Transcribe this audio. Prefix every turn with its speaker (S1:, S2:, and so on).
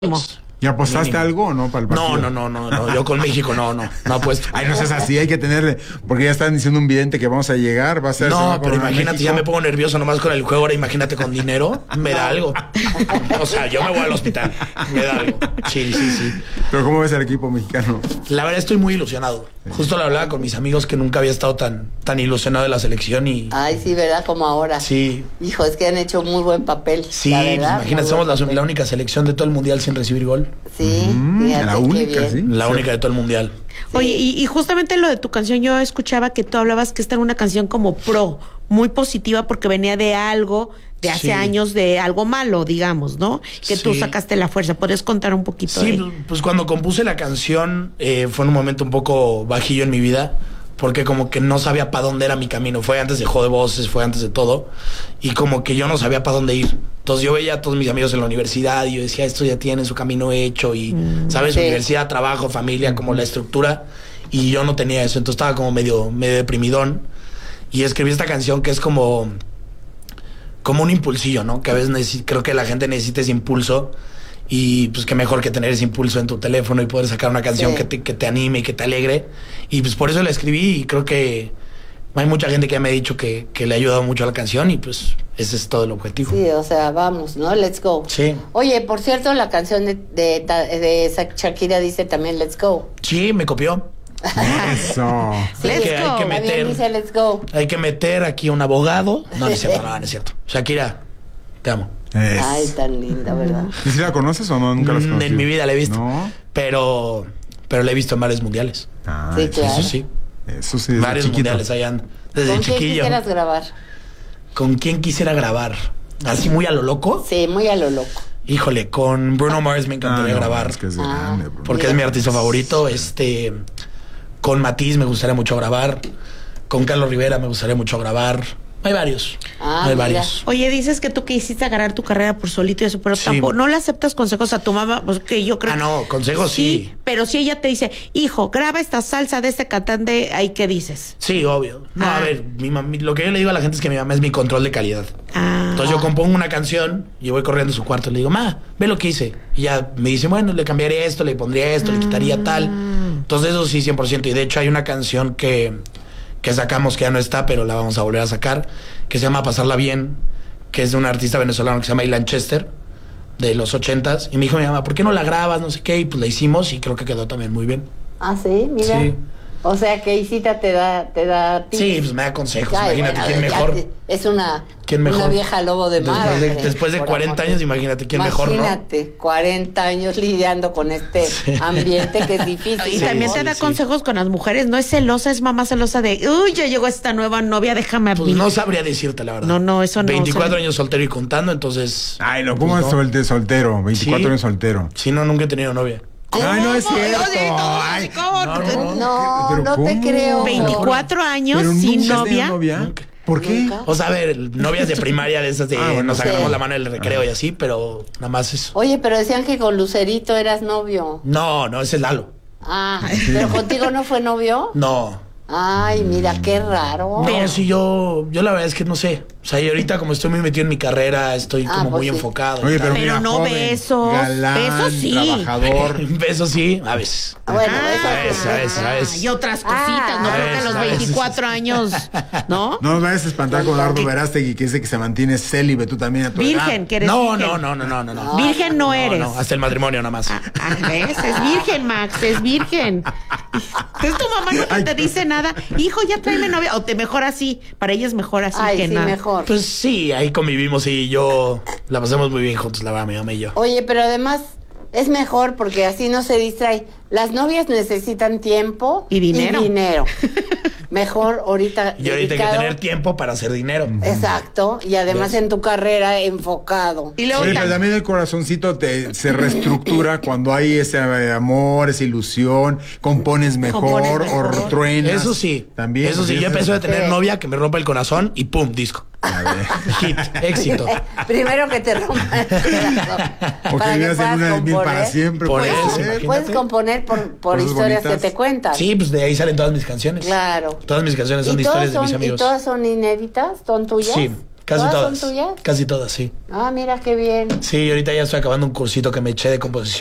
S1: ¿Y apostaste
S2: Mínimo.
S1: algo o no para el partido?
S2: No, yo con México no apuesto.
S1: Ay, no seas así, hay que tenerle, porque ya están diciendo un vidente que vamos a llegar, va a ser...
S2: No, pero imagínate,
S1: México.
S2: ya me pongo nervioso nomás con el juego, ahora imagínate con dinero, me da algo. O sea, yo me voy al hospital, me da algo. Sí.
S1: Pero ¿cómo ves al equipo mexicano?
S2: La verdad estoy muy ilusionado. Justo lo hablaba con mis amigos que nunca había estado tan ilusionado de la selección y...
S3: Ay, sí, ¿verdad? Como ahora.
S2: Sí.
S3: Hijo, es que han hecho muy buen papel.
S2: Sí,
S3: la
S2: pues
S3: verdad,
S2: imagínate,
S3: muy
S2: somos
S3: buen papel.
S2: la única selección de todo el mundial sin recibir gol.
S3: Sí, fíjate
S1: la
S3: qué
S1: única,
S3: bien.
S1: ¿sí?
S2: La única de todo el mundial.
S4: Oye, y justamente lo de tu canción, yo escuchaba que tú hablabas que esta era una canción como pro, muy positiva porque venía de algo de hace
S2: Sí.
S4: años, de algo malo, digamos, ¿no? Que tú
S2: Sí.
S4: sacaste la fuerza. ¿Podrías contar un poquito
S2: Sí,
S4: de...?
S2: pues cuando compuse la canción fue en un momento un poco bajillo en mi vida, porque como que no sabía para dónde era mi camino. Fue antes de Juego de Voces, fue antes de todo, y como que yo no sabía para dónde ir. Entonces yo veía a todos mis amigos en la universidad y yo decía, estos ya tienen su camino hecho y, ¿sabes?
S3: Sí.
S2: Universidad, trabajo, familia, como la estructura, y yo no tenía eso. Entonces estaba como medio deprimidón y escribí esta canción que es como un impulsillo, ¿no? Que a veces creo que la gente necesita ese impulso y pues qué mejor que tener ese impulso en tu teléfono y poder sacar una canción
S3: Sí.
S2: que te anime y que te alegre. Y pues por eso la escribí y creo que hay mucha gente que me ha dicho que le ha ayudado mucho a la canción y pues ese es todo el objetivo.
S3: Sí, o sea, vamos, ¿no? Let's go.
S2: Sí.
S3: Oye, por cierto, la canción de Shakira dice también Let's go.
S2: Sí, me copió.
S1: Eso.
S3: Sí,
S2: Hay que
S3: también
S2: meter-
S3: dice Let's go.
S2: Hay que meter aquí un abogado. No es cierto, no es cierto. Shakira, te amo.
S3: Ay, tan linda, ¿verdad?
S1: ¿Y si la conoces o no? Nunca la has conocido.
S2: En mi vida la he visto.
S1: No.
S2: Pero la he visto en varios mundiales.
S1: Ah,
S3: Sí, claro.
S2: Eso sí.
S1: Eso sí, desde
S2: Varios
S1: chiquito.
S2: mundiales allá ando. Desde
S3: ¿Con quién
S2: chiquillo.
S3: quisieras grabar?
S2: ¿Con quién quisiera grabar? ¿Así muy a lo loco?
S3: Sí, muy a lo loco.
S2: Híjole, con Bruno Mars me encantaría
S1: no,
S2: grabar.
S1: Es que es
S3: Ah.
S1: grande, bro.
S2: Porque es mi artista favorito. Con Matiz me gustaría mucho grabar. Con Carlos Rivera me gustaría mucho grabar. Hay varios.
S3: Ah,
S2: Hay
S3: mira.
S2: varios.
S4: Oye, dices que tú quisiste agarrar tu carrera por solito y eso, pero
S2: Sí.
S4: tampoco, no le aceptas consejos a tu mamá, pues que yo creo...
S2: Ah, no, consejos sí.
S4: Pero si ella te dice, hijo, graba esta salsa de este cantante, ¿ahí qué dices?
S2: Sí, obvio. No,
S4: Ah.
S2: a ver, lo que yo le digo a la gente es que mi mamá es mi control de calidad.
S4: Ah.
S2: Entonces yo compongo una canción y yo voy corriendo a su cuarto y le digo, ma, ve lo que hice. Y ya me dice, bueno, le cambiaría esto, le pondría esto, le quitaría tal. Entonces eso sí, 100%. Y de hecho hay una canción que sacamos que ya no está, pero la vamos a volver a sacar, que se llama Pasarla Bien, que es de un artista venezolano que se llama Ilan Chester, de los 80s. Y me dijo mi mamá, ¿por qué no la grabas? No sé qué. Y pues la hicimos y creo que quedó también muy bien.
S3: Ah, sí, mira.
S2: Sí.
S3: O sea, que Isita te da tips.
S2: Sí, pues me da consejos.
S3: Ay,
S2: Imagínate
S3: bueno,
S2: quién
S3: ya
S2: mejor.
S3: Es una
S2: mejor?
S3: vieja lobo de mar.
S2: Después de
S3: por
S2: 40
S3: amor de-
S2: años, imagínate quién mejor, ¿no?
S3: Imagínate, 40 años lidiando con este ambiente que es difícil.
S4: Y
S2: Sí,
S4: también te da
S2: sí.
S4: consejos con las mujeres, no es celosa, es mamá celosa de, uy, ya llegó esta nueva novia, déjame a
S2: Pues
S4: mí.
S2: no sabría decirte la verdad.
S4: No, eso no.
S2: 24 años soltero y contando, entonces.
S1: Ay, no, ¿cómo
S2: pues
S1: es
S2: no.
S1: soltero? 24
S2: Sí.
S1: años soltero.
S2: Sí, no, nunca he tenido novia.
S1: Ay, no es cierto. Ay,
S3: No te
S1: ¿cómo?
S3: creo.
S4: 24 años
S1: ¿Pero
S4: sin
S1: nunca has tenido
S4: novia.
S2: Nunca.
S1: ¿Por qué?
S3: Nunca.
S2: O sea, a ver, novias de primaria de esas de
S1: Ah, bueno,
S2: nos
S3: sí.
S2: agarramos la mano en el recreo y así, pero nada más eso.
S3: Oye, pero decían que con Lucerito eras novio.
S2: No, ese es Lalo.
S3: Ah, ¿pero contigo no fue novio?
S2: No.
S3: Ay, mira, qué raro.
S2: No, sí, yo la verdad es que no sé. O sea, y ahorita como estoy muy metido en mi carrera, estoy
S3: Ah,
S2: como
S3: pues
S2: muy
S3: sí.
S2: enfocado.
S1: Oye,
S2: y tal.
S1: pero mira,
S4: no
S1: joven,
S4: besos.
S1: galán,
S4: Besos sí.
S1: trabajador.
S2: Eso sí, a veces.
S3: Bueno,
S2: a veces.
S4: Y otras cositas, no
S3: Ah,
S4: creo que a los
S2: a veces.
S4: 24 años, ¿no?
S1: No nos vayas a espantar con Eduardo Verástegui, que dice que se mantiene célibe, tú también a tu
S4: Virgen,
S1: edad.
S4: que eres
S2: No,
S4: virgen.
S2: no.
S4: Virgen no eres.
S2: No, hasta el matrimonio nada más.
S4: ¿Ves? Es virgen, Max, es virgen. Entonces tu mamá nunca te dice nada. Hijo, ya tráeme novia. O te mejor así. Para ella es mejor así
S3: Ay,
S4: que
S3: sí,
S4: nada.
S3: mejor.
S2: Pues sí, ahí convivimos y yo la pasamos muy bien juntos, la verdad, mi mamá y yo.
S3: Oye, pero además es mejor porque así no se distrae. Las novias necesitan tiempo
S4: Y dinero.
S3: Mejor ahorita.
S2: Y ahorita hay que
S3: dedicado.
S2: tener tiempo para hacer dinero.
S3: Exacto. Y además en tu carrera enfocado.
S4: Y luego
S1: Oye, pero también el corazoncito se reestructura cuando hay ese amor, esa ilusión, compones mejor,
S4: Compones mejor.
S1: o truenas.
S2: Eso sí.
S1: También.
S2: Eso sí, yo empecé a tener
S3: Sí.
S2: novia que me rompa el corazón y pum, disco.
S1: A ver.
S2: Hit, éxito.
S3: Primero que te rompa el corazón.
S1: O que
S3: Para
S1: vivas en
S3: puedas
S1: una de mil para
S3: componer.
S1: siempre.
S2: Por
S1: puede
S2: eso,
S1: ser.
S2: imagínate.
S3: Puedes componer por
S1: Cosas
S3: historias
S1: bonitas.
S3: que te cuentan.
S2: Sí, pues de ahí salen todas mis canciones.
S3: Claro.
S2: Todas mis canciones son de
S3: ¿Y todas
S2: historias de mis
S3: son,
S2: amigos.
S3: ¿Y todas son inéditas? ¿Son tuyas?
S2: Sí, Casi
S3: ¿Todas
S2: todas.
S3: son tuyas?
S2: Casi todas, sí.
S3: Ah, mira qué bien.
S2: Sí, ahorita ya estoy acabando un cursito que me eché de composición